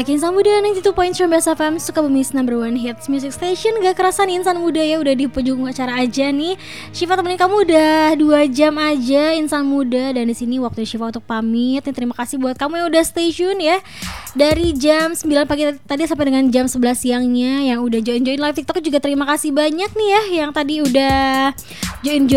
back, Insan Muda 92.9 FM Sukabumi's number one hits music station. Gak kerasa nih Insan Muda ya, udah di penghujung acara aja nih. Syifa temenin kamu udah 2 jam aja Insan Muda. Dan di sini waktu Syifa untuk pamit nih. Terima kasih buat kamu yang udah stay tune ya. Dari jam 9 pagi tadi sampai dengan jam 11 siangnya. Yang udah join live TikTok juga terima kasih banyak nih ya. Yang tadi udah join